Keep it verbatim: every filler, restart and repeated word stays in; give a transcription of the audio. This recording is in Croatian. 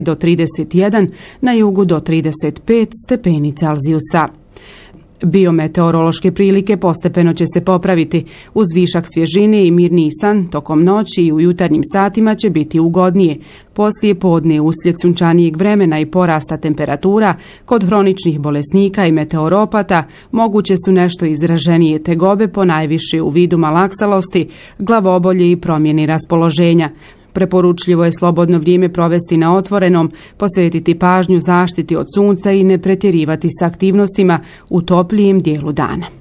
do trideset jedan, na jugu do trideset pet stepeni Celzijusa. Biometeorološke prilike postepeno će se popraviti. Uz višak svježine i mirniji san, tokom noći i u jutarnjim satima će biti ugodnije. Poslije podne, uslijed sunčanijeg vremena i porasta temperatura, kod hroničnih bolesnika i meteoropata moguće su nešto izraženije tegobe, ponajviše u vidu malaksalosti, glavobolje i promjeni raspoloženja. Preporučljivo je slobodno vrijeme provesti na otvorenom, posvetiti pažnju zaštiti od sunca i ne pretjerivati s aktivnostima u toplijem dijelu dana.